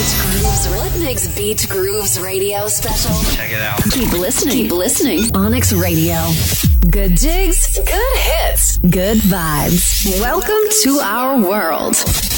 Beach Grooves radio special. Check it out. Keep listening. Keep listening. Onyx Radio. Good jigs, good hits, good vibes. Welcome to our world.